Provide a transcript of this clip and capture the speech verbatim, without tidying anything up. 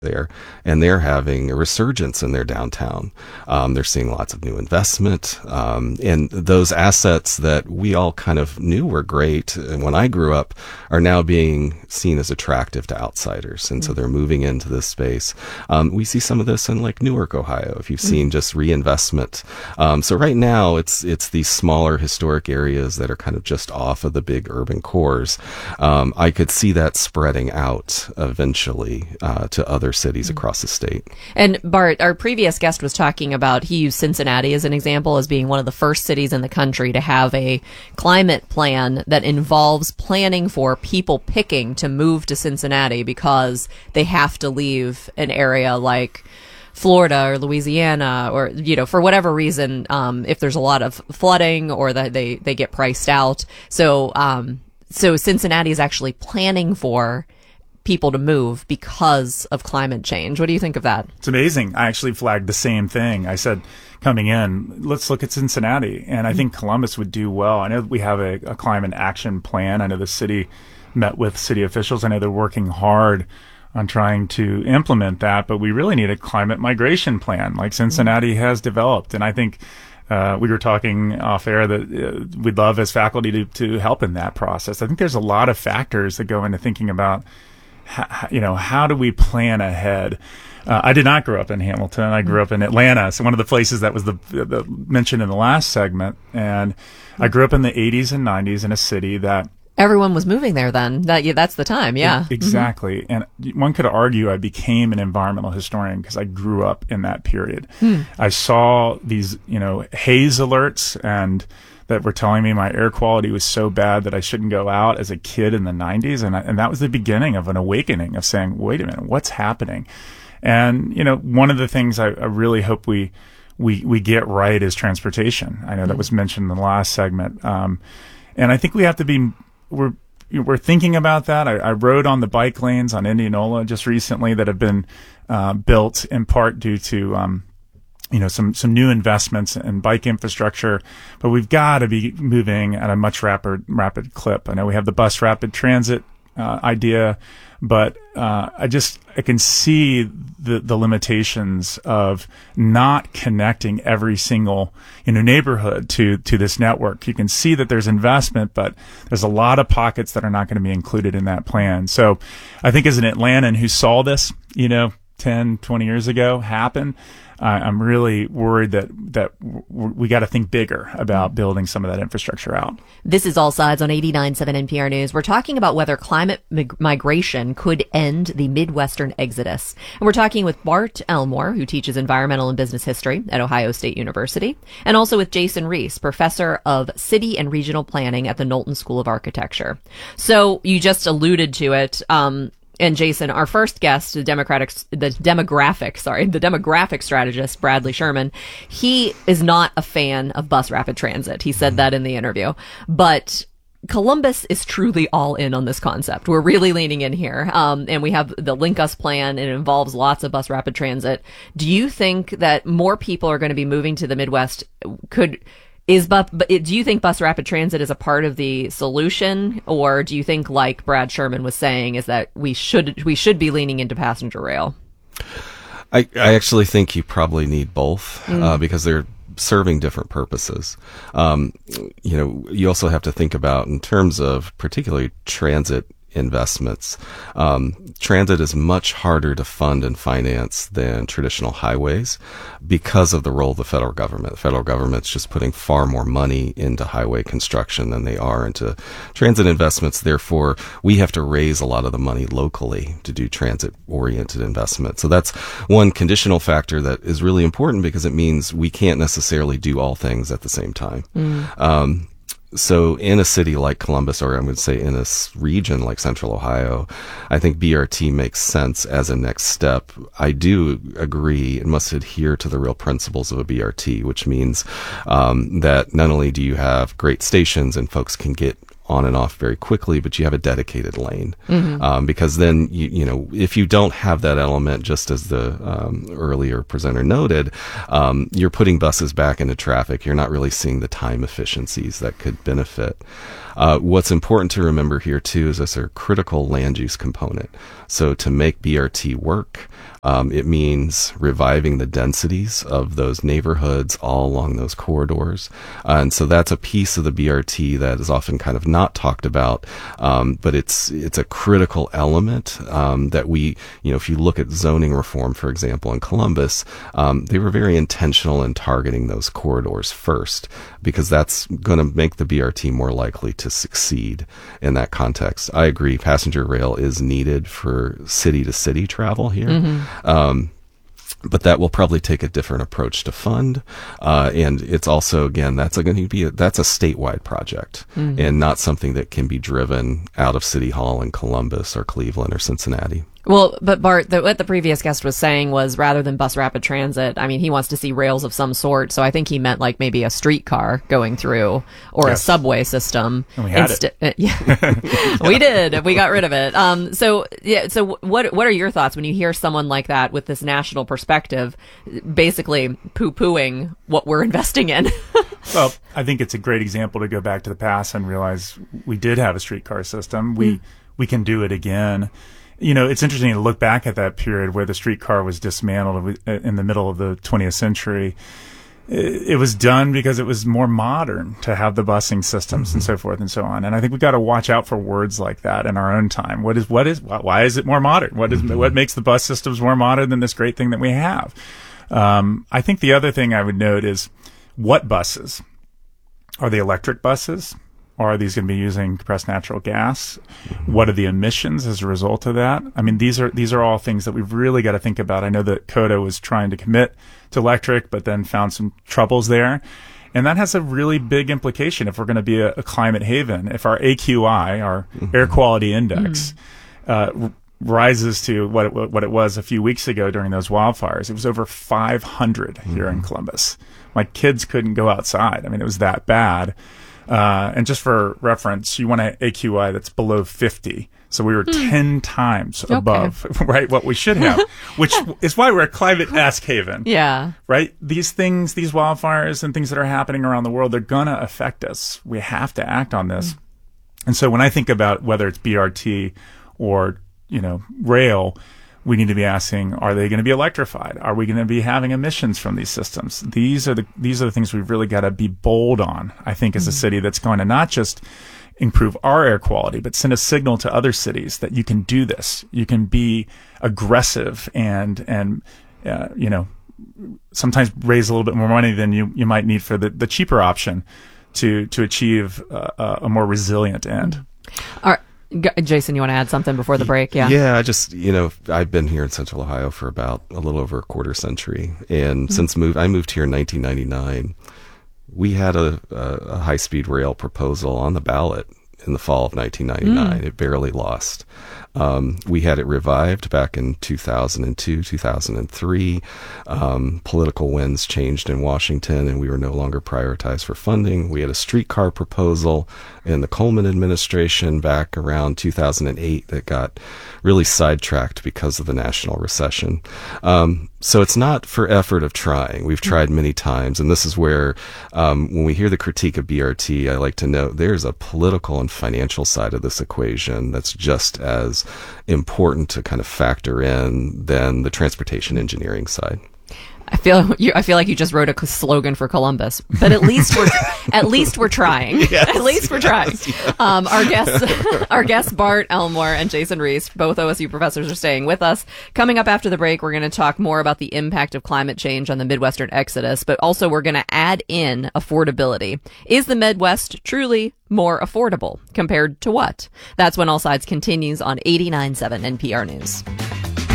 there, and they're having a resurgence in their downtown. Um, they're seeing lots of new investment, um, and those assets that we all kind of knew were great when I grew up are now being seen as attractive to outsiders, and so they're moving into this space. Um, we see some of this in like Newark, Ohio, if you've seen just reinvestment. Um, so right now it's it's these smaller historic areas that are kind of just off of the big urban cores. Um, I could see that spreading out eventually uh, to other cities across the state. And Bart, our previous guest was talking about, he used Cincinnati as an example as being one of the first cities in the country to have a climate plan that involves planning for people picking to move to Cincinnati because they have to leave an area like Florida or Louisiana, or, you know, for whatever reason, um, if there's a lot of flooding or that they, they get priced out. So, um, so Cincinnati is actually planning for people to move because of climate change. What do you think of that? It's amazing. I actually flagged the same thing. I said, coming in, let's look at Cincinnati. And I think Columbus would do well. I know we have a, a climate action plan. I know the city met with city officials. I know they're working hard on trying to implement that, but we really need a climate migration plan like Cincinnati has developed. And I think Uh, we were talking off air that uh, we'd love as faculty to, to help in that process. I think there's a lot of factors that go into thinking about, how, you know, how do we plan ahead? Uh, I did not grow up in Hamilton. I grew up in Atlanta. So one of the places that was the, the mentioned in the last segment. And I grew up in the eighties and nineties in a city that everyone was moving there then. That yeah, that's the time, yeah. Exactly. Mm-hmm. And one could argue I became an environmental historian because I grew up in that period. Hmm. I saw these, you know, haze alerts and that were telling me my air quality was so bad that I shouldn't go out as a kid in the nineties. And, I, and that was the beginning of an awakening of saying, wait a minute, what's happening? And, you know, one of the things I, I really hope we, we, we get right is transportation. I know that was mentioned in the last segment. Um, and I think we have to be We're we're thinking about that. I, I rode on the bike lanes on Indianola just recently that have been uh, built in part due to um, you know some some new investments in bike infrastructure. But we've got to be moving at a much rapid rapid clip. I know we have the bus rapid transit uh, idea, but uh, I just I can see the the limitations of not connecting every single you know neighborhood to to this network. You can see that there's investment, but there's a lot of pockets that are not going to be included in that plan. So I think as an Atlantan who saw this, you know, ten, twenty years ago happen, uh, I'm really worried that that w- we got to think bigger about building some of that infrastructure out. This is All Sides on eighty-nine point seven N P R News. We're talking about whether climate mig- migration could end the Midwestern exodus. And we're talking with Bart Elmore, who teaches environmental and business history at Ohio State University, and also with Jason Reese, professor of city and regional planning at the Knowlton School of Architecture. So you just alluded to it. Um, And Jason, our first guest, the Democratic, the demographic, sorry, the demographic strategist, Bradley Sherman, he is not a fan of bus rapid transit. He said that in the interview. But Columbus is truly all in on this concept. We're really leaning in here. Um, and we have the Link Us plan. It involves lots of bus rapid transit. Do you think that more people are going to be moving to the Midwest? Could Is bu- do you think bus rapid transit is a part of the solution, or do you think, like Brad Sherman was saying, is that we should we should be leaning into passenger rail? I, I actually think you probably need both Mm. uh, because they're serving different purposes. Um, you know, you also have to think about in terms of particularly transit investments. Um, transit is much harder to fund and finance than traditional highways because of the role of the federal government. The federal government's just putting far more money into highway construction than they are into transit investments. Therefore, we have to raise a lot of the money locally to do transit-oriented investment. So that's one conditional factor that is really important because it means we can't necessarily do all things at the same time. Mm. Um, So in a city like Columbus, or I would say in a region like Central Ohio, I think B R T makes sense as a next step. I do agree it must adhere to the real principles of a B R T, which means um, that not only do you have great stations and folks can get on and off very quickly, but you have a dedicated lane. Mm-hmm. Um, because then, you, you know, if you don't have that element, just as the um, earlier presenter noted, um, you're putting buses back into traffic. You're not really seeing the time efficiencies that could benefit. Uh, what's important to remember here, too, is there's a critical land use component. So to make B R T work, Um, it means reviving the densities of those neighborhoods all along those corridors. Uh, and so that's a piece of the B R T that is often kind of not talked about, um, but it's it's a critical element um, that we, you know, if you look at zoning reform, for example, in Columbus, um, they were very intentional in targeting those corridors first, because that's going to make the B R T more likely to succeed in that context. I agree, passenger rail is needed for city-to-city travel here. Mm-hmm. Um, but that will probably take a different approach to fund, uh, and it's also, again, that's going to be a, that's a statewide project, mm-hmm. and not something that can be driven out of City Hall in Columbus or Cleveland or Cincinnati. Well, but Bart, the, what the previous guest was saying was, rather than bus rapid transit, I mean, he wants to see rails of some sort. So I think he meant like maybe a streetcar going through, or yes. a subway system. And we had Insti- it. Yeah, we did. We got rid of it. Um, so yeah. So what what are your thoughts when you hear someone like that with this national perspective, basically poo-pooing what we're investing in? Well, I think it's a great example to go back to the past and realize we did have a streetcar system. We mm. we can do it again. You know, it's interesting to look back at that period where the streetcar was dismantled in the middle of the twentieth century. It was done because it was more modern to have the busing systems mm-hmm. and so forth and so on. And I think we've got to watch out for words like that in our own time. What is, what is, why is it more modern? What is, mm-hmm. what makes the bus systems more modern than this great thing that we have? Um, I think the other thing I would note is, what buses? Are they electric buses? Or are these going to be using compressed natural gas? What are the emissions as a result of that? I mean, these are these are all things that we've really got to think about. I know that COTA was trying to commit to electric, but then found some troubles there. And that has a really big implication if we're going to be a, a climate haven. If our A Q I, our mm-hmm. air quality index, mm-hmm. uh, r- rises to what it, what it was a few weeks ago during those wildfires. It was over five hundred mm-hmm. here in Columbus. My kids couldn't go outside. I mean, it was that bad. Uh, and just for reference, you want an A Q I that's below fifty. So we were mm. ten times okay. above, right, what we should have, which is why we're a climate ask haven. Yeah. Right? These things, these wildfires and things that are happening around the world, they're going to affect us. We have to act on this. Mm. And so when I think about whether it's B R T or, you know, rail, we need to be asking, are they going to be electrified? Are we going to be having emissions from these systems? These are the these are the things we've really got to be bold on, I think, as a city that's going to not just improve our air quality, but send a signal to other cities that you can do this. You can be aggressive and, and uh, you know, sometimes raise a little bit more money than you, you might need for the, the cheaper option to, to achieve uh, a more resilient end. All right. Jason, you want to add something before the break? Yeah. Yeah, I just, you know, I've been here in Central Ohio for about a little over a quarter century. And mm-hmm. since move, I moved here in nineteen ninety-nine, we had a, a, a high-speed rail proposal on the ballot in the fall of nineteen ninety-nine. Mm. It barely lost. Um, we had it revived back in two thousand two, two thousand three. Um, political winds changed in Washington, and we were no longer prioritized for funding. We had a streetcar proposal in the Coleman administration back around two thousand eight that got really sidetracked because of the national recession. Um, so it's not for effort of trying. We've tried many times, and this is where, um, when we hear the critique of B R T, I like to note there's a political and financial side of this equation that's just as important to kind of factor in than the transportation engineering side. I feel you, I feel like you just wrote a slogan for Columbus, but at least we're at least we're trying. Yes, at least we're trying. Yes, yes. Um, our guests, our guests Bart Elmore and Jason Reese, both O S U professors, are staying with us. Coming up after the break, we're going to talk more about the impact of climate change on the Midwestern exodus, but also we're going to add in affordability. Is the Midwest truly more affordable compared to what? That's when All Sides continues on eighty-nine point seven N P R News.